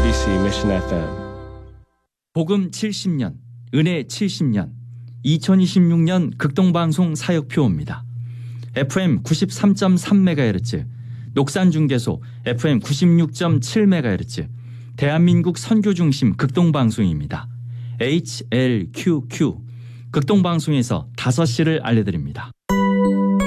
UGC Mission FM. 복음 70년, 은혜 70년, 2026년 극동방송 사역표입니다. FM 93.3MHz, 녹산중계소 FM 96.7MHz, 대한민국 선교중심 극동방송입니다. HLQQ, 극동방송에서 5시를 알려드립니다.